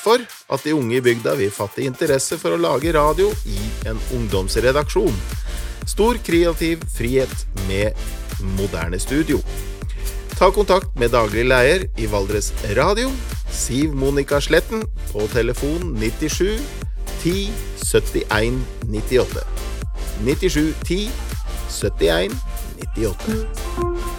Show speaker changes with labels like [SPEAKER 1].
[SPEAKER 1] derfor at de unge i bygda vil fatte interesse for å lage radio i en ungdomsredaksjon. Stor kreativ frihet med moderne studio. Ta kontakt med daglig leder i Valdres Radio, Siv Monica Sletten, på telefon 97 10 71 98. 97 10 71 98.